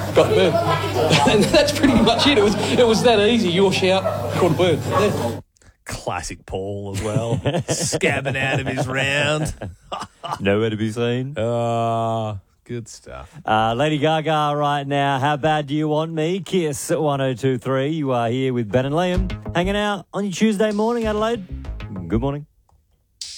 got a bird. And that's pretty much it. It was that easy. Your shout, caught a bird. Yeah. Classic Paul as well. Scabbing out of his round. Nowhere to be seen. Good stuff. Lady Gaga right now. How bad do you want me? Kiss 1023. You are here with Ben and Liam, hanging out on your Tuesday morning, Adelaide. Good morning.